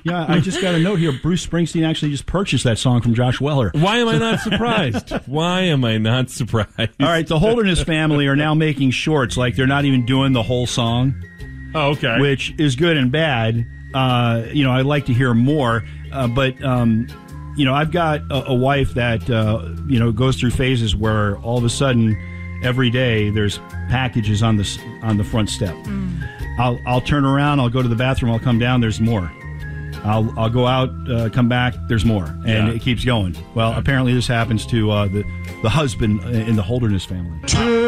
Yeah, I just got a note here. Bruce Springsteen actually just purchased that song from Josh Weller. Why am I not surprised? Why am I not surprised? All right, the Holderness family are now making shorts. Like, they're not even doing the whole song. Oh, okay. Which is good and bad. I'd like to hear more. But I've got a wife that, goes through phases where all of a sudden, every day, there's packages on the front step. I'll turn around, I'll go to the bathroom, I'll come down, there's more. I'll go out, come back, there's more. And it keeps going. Well, apparently this happens to the husband in the Holderness family.